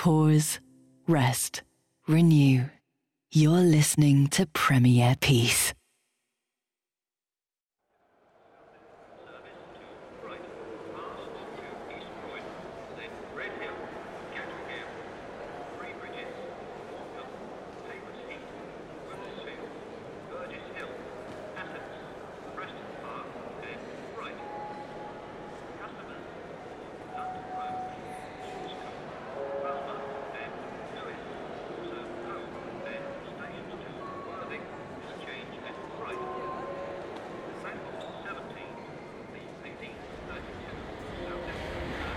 pause, rest, renew. You're listening to Premier Peace.